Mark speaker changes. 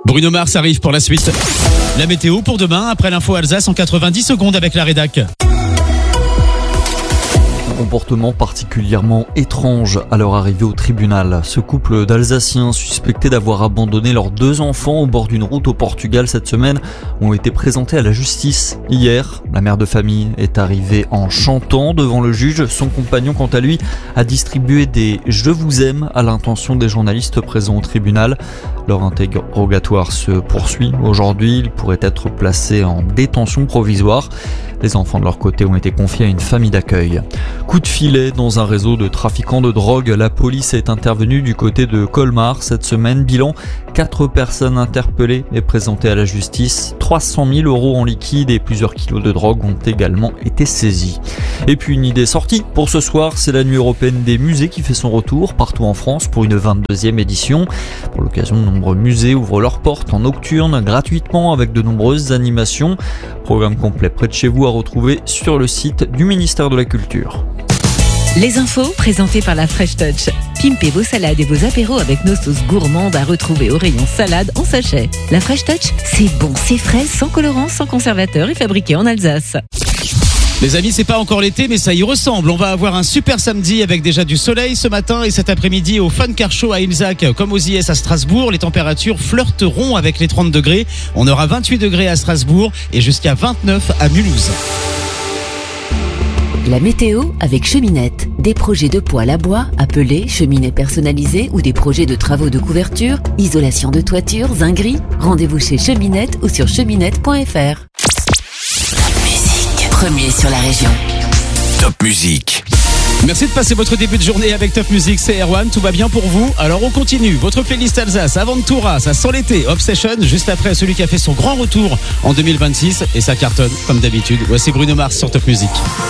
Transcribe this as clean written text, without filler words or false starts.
Speaker 1: Bruno Mars arrive pour la suite. La météo pour demain, après l'info Alsace en 90 secondes avec la rédac.
Speaker 2: Comportement particulièrement étrange à leur arrivée au tribunal. Ce couple d'Alsaciens suspectés d'avoir abandonné leurs 2 enfants au bord d'une route au Portugal cette semaine ont été présentés à la justice. Hier, la mère de famille est arrivée en chantant devant le juge. Son compagnon, quant à lui, a distribué des « je vous aime » à l'intention des journalistes présents au tribunal. Leur interrogatoire se poursuit. Aujourd'hui, ils pourraient être placés en détention provisoire. Les enfants de leur côté ont été confiés à une famille d'accueil. Coup de filet dans un réseau de trafiquants de drogue. La police est intervenue du côté de Colmar cette semaine. Bilan, 4 personnes interpellées et présentées à la justice. 300 000 € en liquide et plusieurs kilos de drogue ont également été saisis. Et puis une idée sortie pour ce soir, c'est la nuit européenne des musées qui fait son retour partout en France pour une 22e édition. Pour l'occasion, de nombreux musées ouvrent leurs portes en nocturne gratuitement avec de nombreuses animations. Programme complet près de chez vous à retrouver sur le site du ministère de la Culture.
Speaker 3: Les infos présentées par la Fresh Touch. Pimpez vos salades et vos apéros avec nos sauces gourmandes à retrouver au rayon salade en sachet. La Fresh Touch, c'est bon, c'est frais, sans colorant, sans conservateur et fabriqué en Alsace.
Speaker 1: Les amis, c'est pas encore l'été, mais ça y ressemble. On va avoir un super samedi avec déjà du soleil ce matin et cet après-midi au Fun Car Show à Ilzac, comme aux IS à Strasbourg. Les températures flirteront avec les 30 degrés. On aura 28 degrés à Strasbourg et jusqu'à 29 à Mulhouse.
Speaker 3: La météo avec Cheminette. Des projets de poêle à bois, appelés cheminées personnalisées ou des projets de travaux de couverture, isolation de toiture, zinguerie. Rendez-vous chez Cheminette ou sur cheminette.fr. Premier sur la région.
Speaker 4: Top Musique.
Speaker 1: Merci de passer votre début de journée avec Top Music, c'est Erwan, tout va bien pour vous? Alors on continue, votre playlist Alsace, Aventura, ça sent l'été, Obsession, juste après celui qui a fait son grand retour en 2026 et ça cartonne comme d'habitude. Voici Bruno Mars sur Top Music.